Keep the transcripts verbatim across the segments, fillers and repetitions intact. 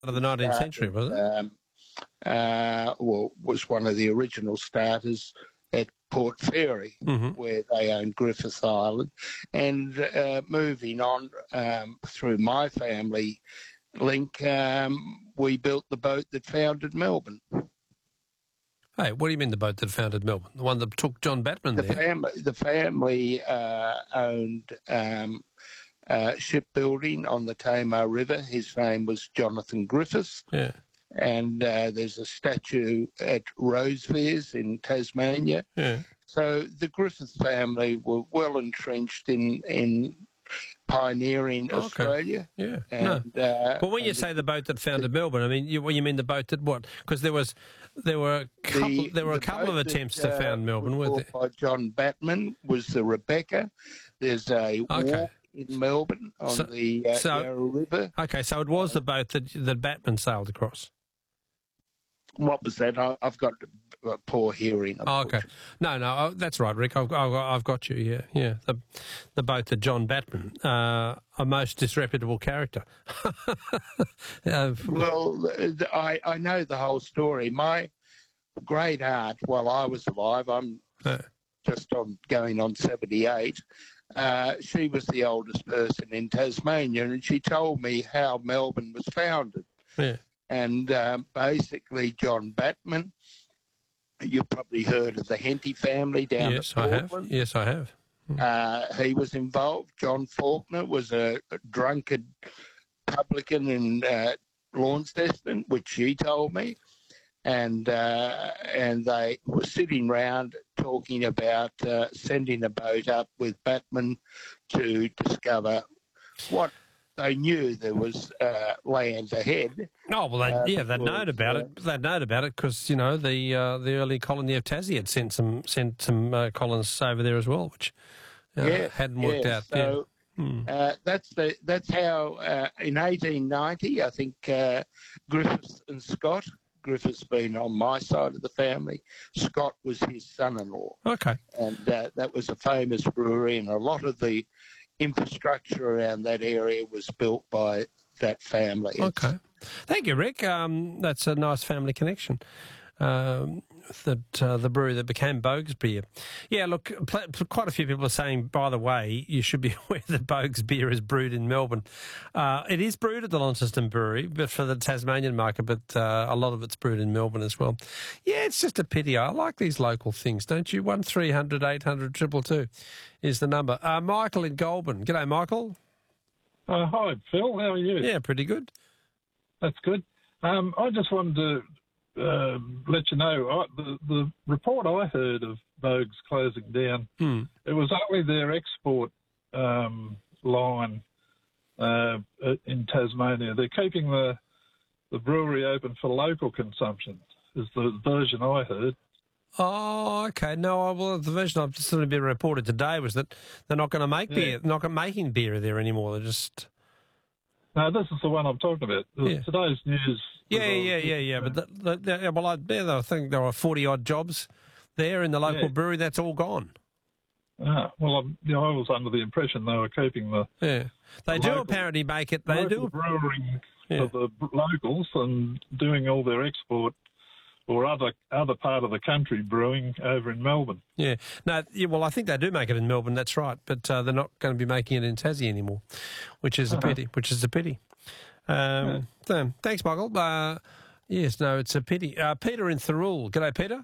of the nineteenth century, was it? Um, uh, well, was one of the original starters at Port Fairy, Mm-hmm. where they owned Griffith Island. And uh, moving on um, through my family link, um, we built the boat that founded Melbourne. Hey, what do you mean the boat that founded Melbourne? The one that took John Batman The there? family, the family uh, owned um, uh, shipbuilding on the Tamar River. His name was Jonathan Griffiths. Yeah. And uh, there's a statue at Rosevears in Tasmania. Yeah. So the Griffith family were well entrenched in in pioneering Okay. Australia. Yeah. And, no. uh, But when you and say the boat that founded Melbourne, I mean, you, well, you mean the boat that what? Because there was, there were a couple, the, there were a the couple of boat attempts that, to found uh, Melbourne, was weren't built by John Batman was the Rebecca. There's a Okay. walk in Melbourne on So- the uh, so- Yarra River. Okay, so it was the boat that that Batman sailed across. What was that? I, I've got uh, poor hearing. Oh, okay. No, no, oh, that's right, Rick. I've, I've, I've got you. Yeah, yeah. The, the boat that John Batman, uh, a most disreputable character. uh, Well, th- I, I know the whole story. My great aunt, while I was alive, I'm uh, just on going on seventy-eight, uh, she was the oldest person in Tasmania, and she told me how Melbourne was founded. yeah. And um, basically, John Batman, you've probably heard of the Henty family down Yes, at I have. Portland. Yes, I have. Uh, he was involved. John Faulkner was a, a drunkard publican in uh, Launceston, which she told me. And uh, and they were sitting round talking about uh, sending a boat up with Batman to discover what they knew there was uh, land ahead. Oh well, they, Uh, yeah, they'd known because, about uh, it. They'd known about it because you know the uh, the early colony of Tassie had sent some sent some uh, colonists over there as well, which uh, Yes, hadn't worked yes. out. So yeah. Hmm. uh, that's the that's how uh, in eighteen ninety, I think uh, Griffiths and Scott. Griffiths been on my side of the family. Scott was his son-in-law, Okay. and uh, that was a famous brewery, and a lot of the infrastructure around that area was built by that family. Okay. Thank you, Rick. Um, that's a nice family connection. Um, that uh, the brewery that became Boag's Beer. Yeah, look, pl- quite a few people are saying, by the way, you should be aware that Boag's Beer is brewed in Melbourne. Uh, it is brewed at the Launceston Brewery, but for the Tasmanian market, but uh, a lot of it's brewed in Melbourne as well. Yeah, it's just a pity. I like these local things, don't you? one three hundred eight hundred two two two is the number. Uh, Michael in Goulburn. G'day, Michael. Uh, hi, Phil. How are you? Yeah, pretty good. That's good. Um, I just wanted to uh, let you know I, the, the report I heard of Boag's closing down, Hmm. it was only their export um, line uh, in Tasmania. They're keeping the the brewery open for local consumption, is the version I heard. Oh, okay. No, well, the version I've just sort of been reported today was that they're not going to make Yeah. beer, they're not making beer there anymore. They're just No, this is the one I'm talking about. Yeah. Today's news. yeah, yeah, yeah, yeah. But the, the, the, yeah, well, I, yeah, I think there were forty odd jobs there in the local Yeah. brewery. That's all gone. Ah, well, I'm, you know, I was under the impression they were keeping the Yeah, they The do local- apparently make it. They local do. brewing Yeah. for the locals and doing all their export or other other part of the country brewing over in Melbourne. Yeah. No. Yeah, well, I think they do make it in Melbourne. That's right. But uh, they're not going to be making it in Tassie anymore, which is a Uh-huh. pity. Which is a pity. Um, so, thanks, Michael. Uh, yes. No, it's a pity. Uh, Peter in Thirroul. G'day, Peter.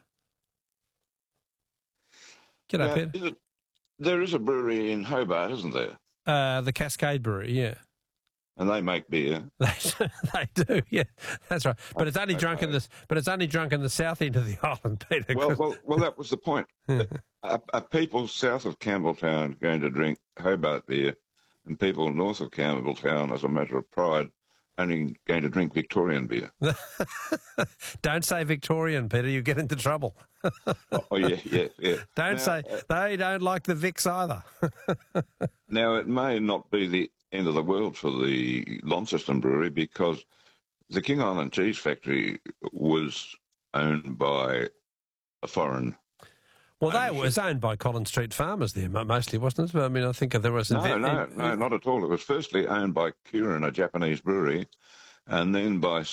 G'day, Now, Peter. is it- there is a brewery in Hobart, isn't there? Uh, the Cascade Brewery, yeah. And they make beer. They, they do, yeah. That's right. But it's only drunk in Okay. the but it's only drunk in the south end of the island, Peter. Well, 'cause- well, well, that was the point. are, are people south of Campbelltown going to drink Hobart beer, and people north of Campbelltown, as a matter of pride, only going to drink Victorian beer? Don't say Victorian, Peter. You get into trouble. Oh, yeah, yeah, yeah. Don't Now, say uh, they don't like the Vicks either. Now, it may not be the end of the world for the Launceston Brewery, because the King Island Cheese Factory was owned by a foreign. Well, that was owned by Collins Street Farmers there, mo- mostly, wasn't it? I mean, I think there was... No, inve- no, in- no, not at all. It was firstly owned by Kirin, a Japanese brewery, and then by